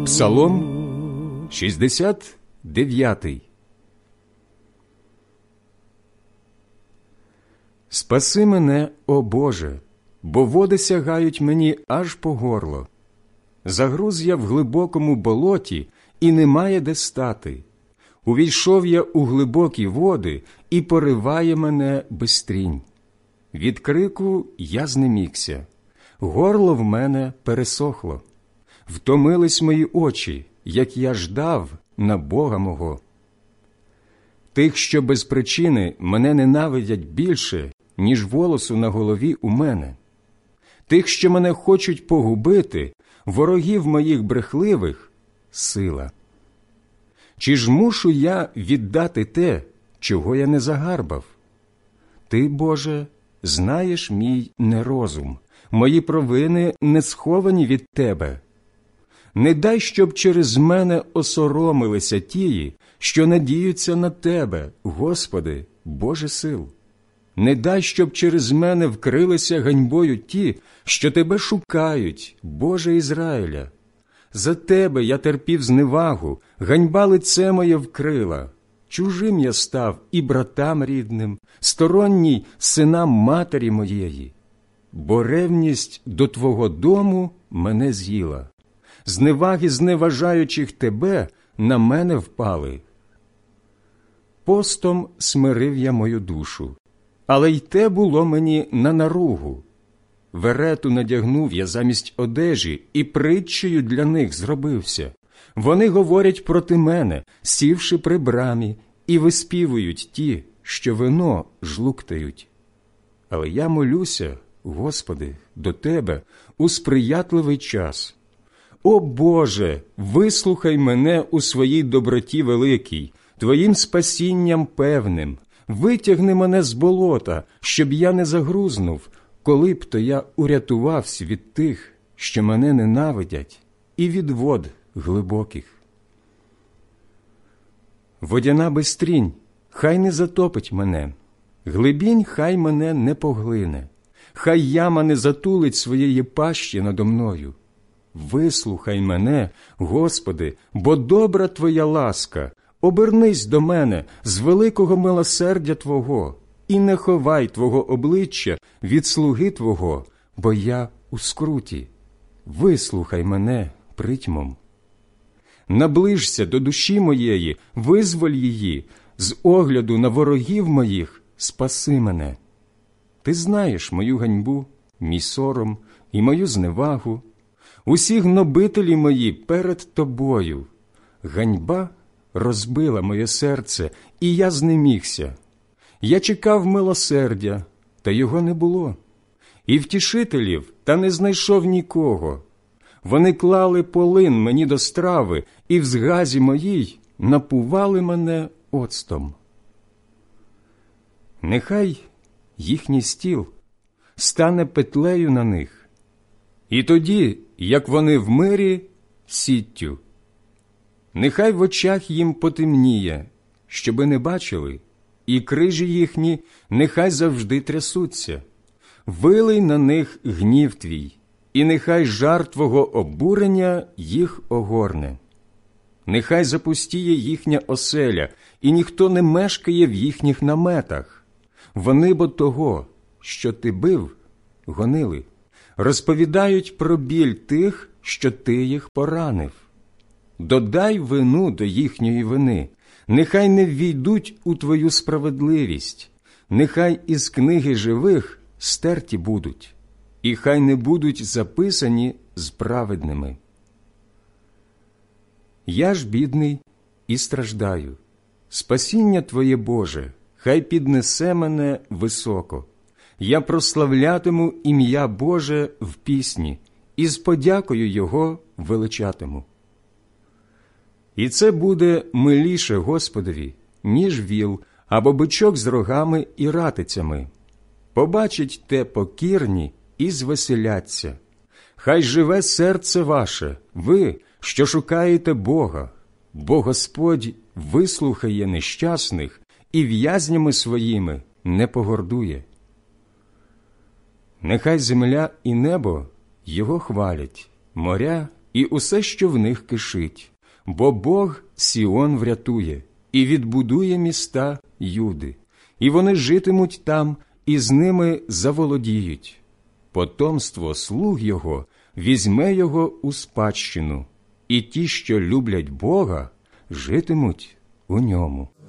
Псалом 69. Спаси мене, о Боже, бо води сягають мені аж по горло. Загруз я в глибокому болоті, і немає де стати. Увійшов я у глибокі води, і пориває мене бистрінь. Від крику я знемігся, горло в мене пересохло. Втомились мої очі, як я ждав на Бога мого. Тих, що без причини мене ненавидять більше, ніж волосу на голові у мене. Тих, що мене хочуть погубити, ворогів моїх брехливих, сила. Чи ж мушу я віддати те, чого я не загарбав? Ти, Боже, знаєш мій нерозум, мої провини не сховані від Тебе. Не дай, щоб через мене осоромилися тії, що надіються на Тебе, Господи, Боже сил. Не дай, щоб через мене вкрилися ганьбою ті, що Тебе шукають, Боже Ізраїля. За Тебе я терпів зневагу, ганьба лице моє вкрила. Чужим я став і братам рідним, сторонній синам матері моєї. Бо ревність до Твого дому мене з'їла. Зневаги зневажаючих Тебе на мене впали. Постом смирив я мою душу, але й те було мені на наругу. Верету надягнув я замість одежі і притчею для них зробився. Вони говорять проти мене, сівши при брамі, і виспівують ті, що вино жлуктають. Але я молюся, Господи, до Тебе у сприятливий час. О Боже, вислухай мене у своїй доброті великій, Твоїм спасінням певним. Витягни мене з болота, щоб я не загрузнув, коли б то я урятувався від тих, що мене ненавидять, і від вод глибоких. Водяна бистрінь, хай не затопить мене, глибінь хай мене не поглине, хай яма не затулить своєї пащі надо мною. Вислухай мене, Господи, бо добра Твоя ласка, обернись до мене з великого милосердя Твого, і не ховай Твого обличчя від слуги Твого, бо я у скруті. Вислухай мене притьмом. Наближся до душі моєї, визволь її, з огляду на ворогів моїх спаси мене. Ти знаєш мою ганьбу, мій сором і мою зневагу, усі гнобителі мої перед Тобою. Ганьба розбила моє серце, і я знемігся. Я чекав милосердя, та його не було, і втішителів, та не знайшов нікого. Вони клали полин мені до страви, і в згазі моїй напували мене оцтом. Нехай їхній стіл стане петлею на них, і тоді, як вони в мирі, сіттю. Нехай в очах їм потемніє, щоби не бачили, і крижі їхні нехай завжди трясуться. Вилий на них гнів Твій, і нехай жар Твого обурення їх огорне. Нехай запустіє їхня оселя, і ніхто не мешкає в їхніх наметах. Вони бо того, що Ти бив, гонили, розповідають про біль тих, що Ти їх поранив. Додай вину до їхньої вини, нехай не ввійдуть у Твою справедливість, нехай із книги живих стерті будуть, і хай не будуть записані з праведними. Я ж бідний і страждаю. Спасіння Твоє, Боже, хай піднесе мене високо. Я прославлятиму ім'я Боже в пісні, і з подякою Його величатиму. І це буде миліше Господові, ніж віл або бичок з рогами і ратицями. Побачить те покірні і звеселяться. Хай живе серце ваше, ви, що шукаєте Бога, бо Господь вислухає нещасних і в'язнями своїми не погордує. Нехай земля і небо Його хвалять, моря і усе, що в них кишить, бо Бог Сіон врятує і відбудує міста Юди, і вони житимуть там, і з ними заволодіють. Потомство слуг його візьме його у спадщину, і ті, що люблять Бога, житимуть у ньому.